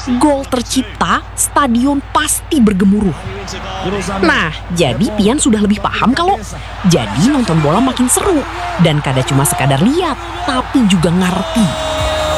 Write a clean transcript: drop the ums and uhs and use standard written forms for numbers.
gol tercipta, stadion pasti bergemuruh. Nah, jadi Pian sudah lebih paham kalau jadi nonton bola makin seru dan kada cuma sekadar lihat, tapi juga ngerti.